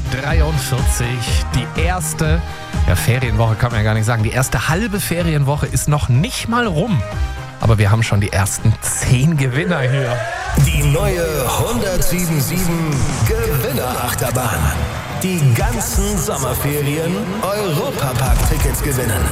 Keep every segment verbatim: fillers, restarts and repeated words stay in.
dreiundvierzig. Die erste ja, Ferienwoche kann man ja gar nicht sagen. Die erste halbe Ferienwoche ist noch nicht mal rum. Aber wir haben schon die ersten zehn Gewinner hier. Die neue hundertsieben Komma sieben Gewinnerachterbahn. Die ganzen Sommerferien Europapark-Tickets gewinnen.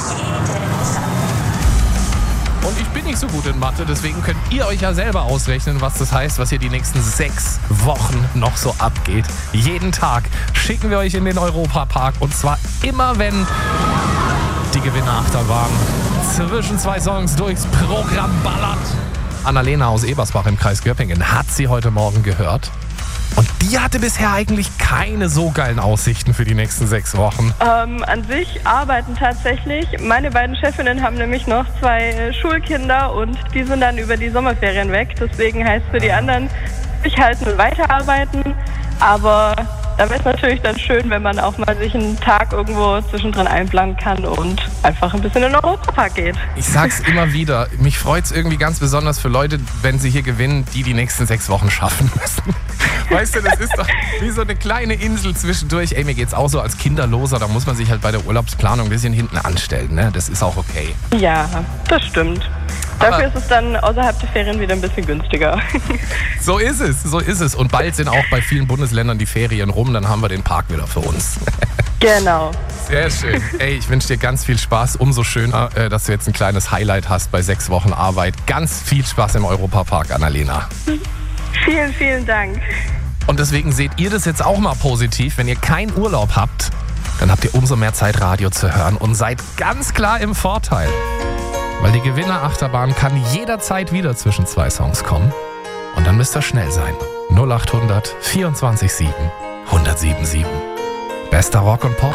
Und ich bin nicht so gut in Mathe, deswegen könnt ihr euch ja selber ausrechnen, was das heißt, was hier die nächsten sechs Wochen noch so abgeht. Jeden Tag schicken wir euch in den Europapark und zwar immer, wenn die Gewinnerachterbahn zwischen zwei Songs durchs Programm ballert. Annalena aus Ebersbach im Kreis Göppingen hat sie heute Morgen gehört. Und die hatte bisher eigentlich keine so geilen Aussichten für die nächsten sechs Wochen. Ähm, an sich arbeiten tatsächlich. Meine beiden Chefinnen haben nämlich noch zwei Schulkinder und die sind dann über die Sommerferien weg. Deswegen heißt für die anderen durchhalten und weiterarbeiten. Aber da wäre es natürlich dann schön, wenn man auch mal sich einen Tag irgendwo zwischendrin einplanen kann und einfach ein bisschen in den Europapark geht. Ich sag's immer wieder, mich freut's irgendwie ganz besonders für Leute, wenn sie hier gewinnen, die die nächsten sechs Wochen schaffen müssen. Weißt du, das ist doch wie so eine kleine Insel zwischendurch. Ey, mir geht's auch so als Kinderloser, da muss man sich halt bei der Urlaubsplanung ein bisschen hinten anstellen, ne? Das ist auch okay. Ja, das stimmt. Dafür ist es dann außerhalb der Ferien wieder ein bisschen günstiger. So ist es, so ist es. Und bald sind auch bei vielen Bundesländern die Ferien rum, dann haben wir den Park wieder für uns. Genau. Sehr schön. Ey, ich wünsche dir ganz viel Spaß. Umso schöner, dass du jetzt ein kleines Highlight hast bei sechs Wochen Arbeit. Ganz viel Spaß im Europapark, Annalena. Vielen, vielen Dank. Und deswegen seht ihr das jetzt auch mal positiv. Wenn ihr keinen Urlaub habt, dann habt ihr umso mehr Zeit, Radio zu hören und seid ganz klar im Vorteil. Weil die Gewinnerachterbahn kann jederzeit wieder zwischen zwei Songs kommen. Und dann müsst ihr schnell sein. null acht hundert vierundzwanzig sieben hundertsieben sieben. Bester Rock und Pop.